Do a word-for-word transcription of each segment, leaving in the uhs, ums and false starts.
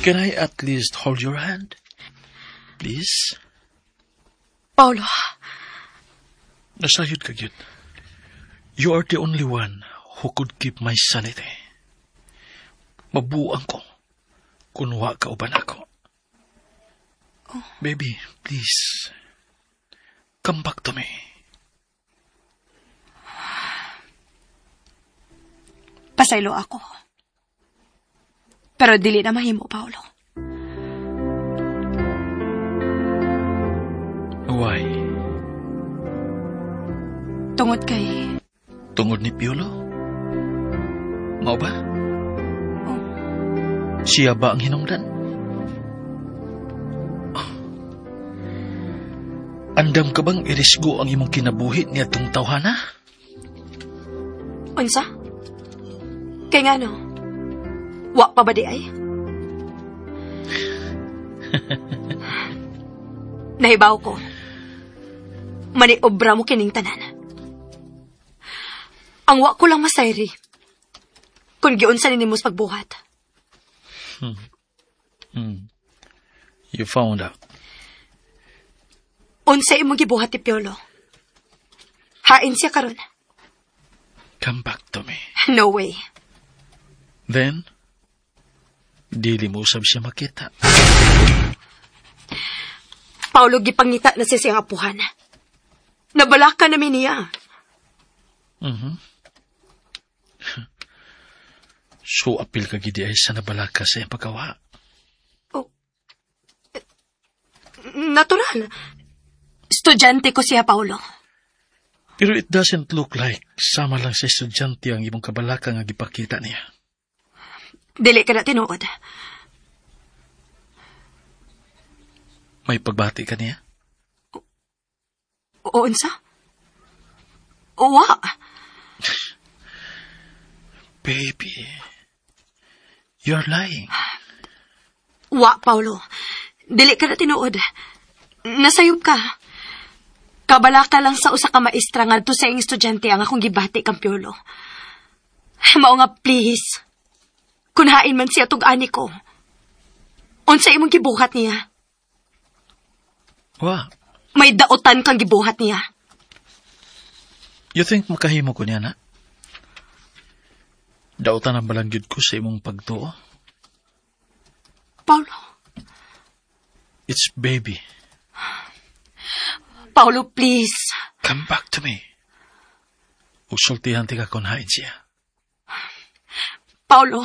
Can I at least hold your hand? Please? Paulo. Nasayod ka yun. You are the only one who could keep my sanity. Mabuang ko kung wa ka uban ako. Oh. Baby, please. Come back to me. Pasaylo ako. Pero dili na mahimo, Paulo. Why? Tungod kay... Tungod ni Piolo? Mao ba? Oh. Siya ba ang hinungdan? Oh. Andam ka bang irisgo ang imong kinabuhi niya itong tawhana? Unsa? Kay nga no? Wa pa ba di ay? Nahibaw ko. Maniobra mo kining tanan. Ang wa ko lang masayri. Kung giunsa ni nimos pagbuhat. Hmm. Hmm. You found out. Unsa imong gibuhat ti Piolo? Hain siya karon. Come back to me. No way. Then, dili mo usab siya makita. Paulo, gipangita na siya siyang apuhan. Nabalaka namin niya. Mm-hmm. So, apil ka gidi ay sa nabalaka sa iyang pagkawa. Oh. Natural. Estudyante ko siya, Paulo. Pero it doesn't look like sama lang sa estudyante ang imong kabalaka nga gipakita niya. Dili ka na tinuod. May pagbati ka niya? O, unsa? Wa. Baby, you're lying. Wa, Paulo. Dili ka na tinuod. Nasayop ka. Kabalaka lang sa usa ka maestra ngadto sa ing estudyante ang akong gibati kang Piolo. Mao nga, please. Kung hain man siya tug-ani ko. Unsa imong gibuhat niya? Wa. May daotan kang gibuhat niya. You think makahimo ko niya na? Daotan ang balanggid ko sa imong pagtuo? Paulo. It's baby. Paulo, please. Come back to me. Usultihan ti ka kung hain siya. Paulo.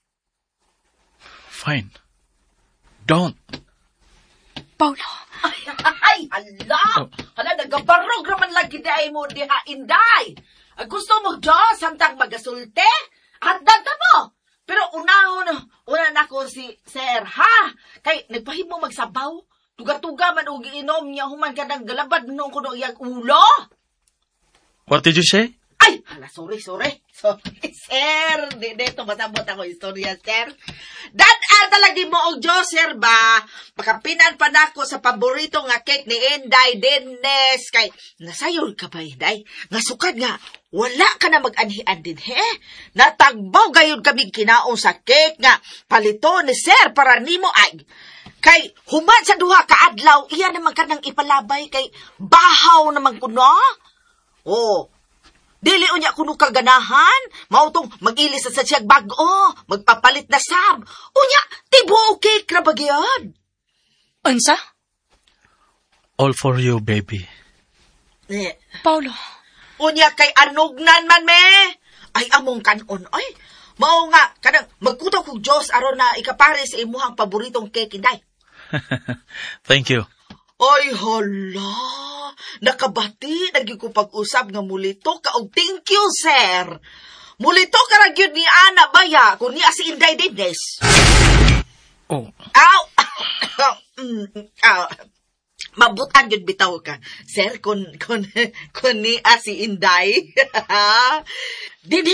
Fine. Don't. Paulo. Ay, ay, hala! Oh. Hala, nagabarog raman lagi dahi mo diha, Inday. Ang gusto mo, Diyos, samtang magasulte? At dada mo! Pero unahon, una na ko si Sir, ha? Kay, nagpahimo magsabaw? Tuga-tuga man o giinom niya, human ka ng galabad nung kuno iyang ulo? What did you say? Ay, hala, sorry, sorry. Sorry, Sir. Di, dito, masabot ako istorya, Sir. Dad-al talagi mo og Diyos, Sir, ba? Makapinan pa na ako sa paborito nga cake ni Inday Dennis. Kay, nasayol ka ba, Inday? Nga sukad nga, wala ka na mag-anhian din, he? Natagbaw gayon kami kinaong sa cake nga palito ni Sir para nimo ay. Kay, human sa duha ka adlaw, iya naman ka nang ipalabay kay bahaw naman kuno. Oh, dili unya kuno kaganahan, mautong mag-ilis sa siyag bag-o, magpapalit na sab. Unya, tibo okay krabagyan. Unsa? All for you, baby. Eh, Paulo. unya kay anugnan man me. Ay among kanon ay. Mao nga kanang magkutaw kog Dios aron na ikapare sa imuhang paboritong cake, Inday. Thank you. Ay, hala. Nakabati, naging ko pag-usap nga mulito ka. Og thank you, sir. Mulito ka ra gyud ni Ana Baya, kung niya si Inday Dennis. Oh. Aw! Aw! Mabutan yun bitaw ka. Sir, kung, kung, kung niya si Inday. Didi